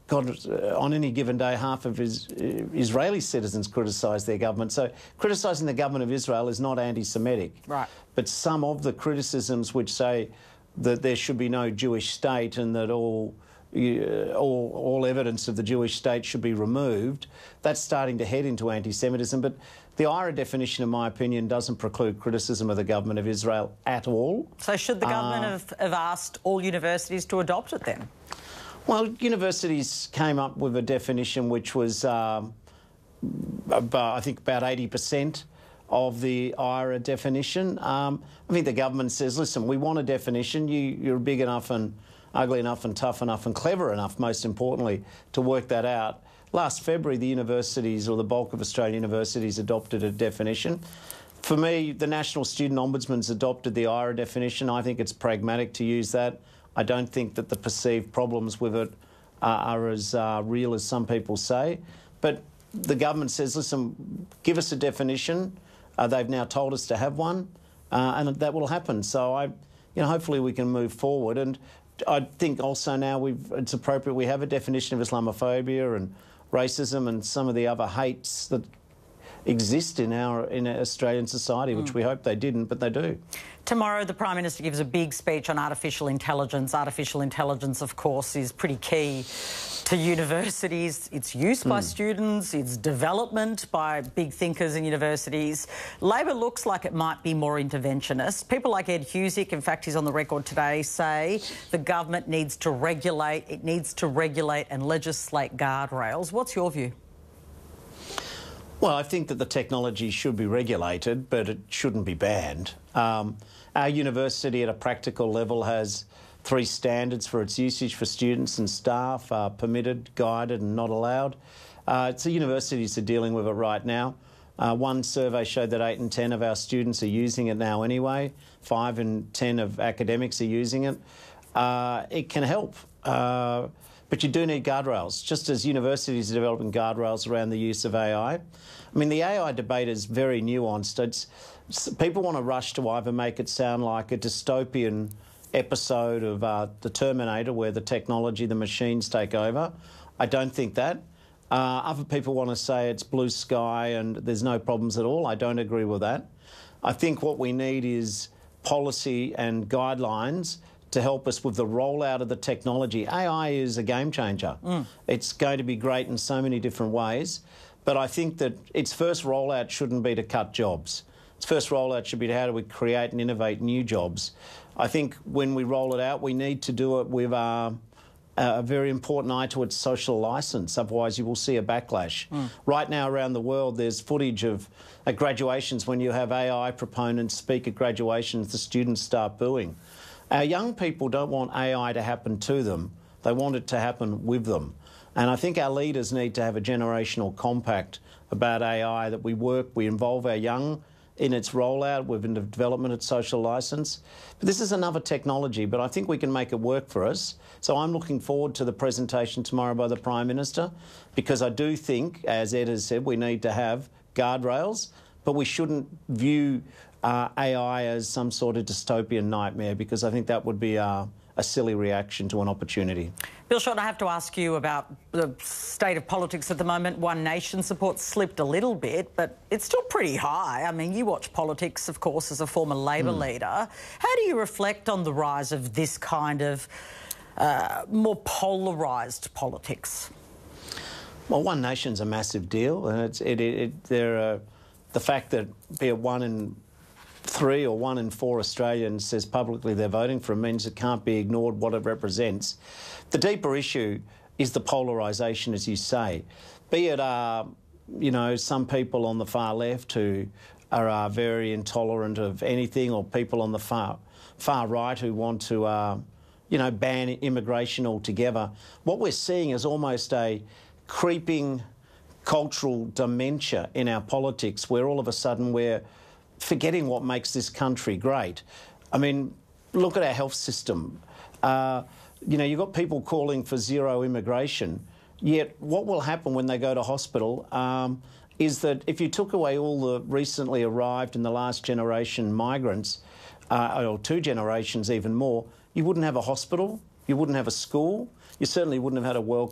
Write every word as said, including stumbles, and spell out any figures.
God, uh, on any given day, half of his, uh, Israeli citizens criticise their government. So criticising the government of Israel is not anti-Semitic. Right. But some of the criticisms which say that there should be no Jewish state and that all, uh, all, all evidence of the Jewish state should be removed, that's starting to head into anti-Semitism. But the I R A definition, in my opinion, doesn't preclude criticism of the government of Israel at all. So should the government uh, have, have asked all universities to adopt it then? Well, universities came up with a definition which was, um, about, I think, about eighty percent of the I R A definition. Um, I think the government says, listen, we want a definition. You, you're big enough and ugly enough and tough enough and clever enough, most importantly, to work that out. Last February, the universities, or the bulk of Australian universities, adopted a definition. For me, the National Student Ombudsman's adopted the I R A definition. I think it's pragmatic to use that. I don't think that the perceived problems with it uh, are as uh, real as some people say. But the government says, listen, give us a definition. Uh, they've now told us to have one, uh, and that will happen. So, I, you know, hopefully we can move forward. And I think also now we've, it's appropriate we have a definition of Islamophobia and racism and some of the other hates that exist in our in our Australian society, which mm. we hope they didn't, but they do. Tomorrow, the Prime Minister gives a big speech on artificial intelligence. Artificial intelligence, of course, is pretty key to universities. Its use mm. by students, its development by big thinkers in universities. Labor looks like it might be more interventionist. People like Ed Husic, in fact, he's on the record today, say the government needs to regulate, it needs to regulate and legislate guardrails. What's your view? Well, I think that the technology should be regulated, but it shouldn't be banned. Um, our university at a practical level has three standards for its usage for students and staff, uh, permitted, guided and not allowed. Uh, it's the universities are dealing with it right now. Uh, one survey showed that eight in ten of our students are using it now anyway. Five in ten of academics are using it. Uh, it can help. Uh, But you do need guardrails, just as universities are developing guardrails around the use of A I. I mean, the A I debate is very nuanced. It's, people want to rush to either make it sound like a dystopian episode of uh, The Terminator, where the technology, the machines take over. I don't think that. Uh, other people want to say it's blue sky and there's no problems at all. I don't agree with that. I think what we need is policy and guidelines to help us with the rollout of the technology. A I is a game changer. Mm. It's going to be great in so many different ways, but I think that its first rollout shouldn't be to cut jobs. Its first rollout should be to how do we create and innovate new jobs. I think when we roll it out, we need to do it with uh, a very important eye to its social licence, otherwise you will see a backlash. Mm. Right now around the world there's footage of at graduations when you have A I proponents speak at graduations, the students start booing. Our young people don't want A I to happen to them. They want it to happen with them. And I think our leaders need to have a generational compact about A I, that we work, we involve our young in its rollout, within the development of social licence. But this is another technology, but I think we can make it work for us. So I'm looking forward to the presentation tomorrow by the Prime Minister, because I do think, as Ed has said, we need to have guardrails, but we shouldn't view Uh, A I as some sort of dystopian nightmare, because I think that would be uh, a silly reaction to an opportunity. Bill Shorten, I have to ask you about the state of politics at the moment. One Nation support slipped a little bit, but it's still pretty high. I mean, you watch politics, of course, as a former Labor mm. leader. How do you reflect on the rise of this kind of uh, more polarised politics? Well, One Nation's a massive deal, and it's it, it, it there are the fact that be it one in three or one in four Australians says publicly they're voting for him means it can't be ignored what it represents. The deeper issue is the polarisation, as you say. Be it, uh, you know, some people on the far left who are uh, very intolerant of anything, or people on the far, far right who want to, uh, you know, ban immigration altogether. What we're seeing is almost a creeping cultural dementia in our politics, where all of a sudden we're forgetting what makes this country great. I mean, look at our health system. Uh, you know, you've got people calling for zero immigration, yet what will happen when they go to hospital um, is that if you took away all the recently arrived and the last generation migrants, uh, or two generations even more, you wouldn't have a hospital, you wouldn't have a school, you certainly wouldn't have had a world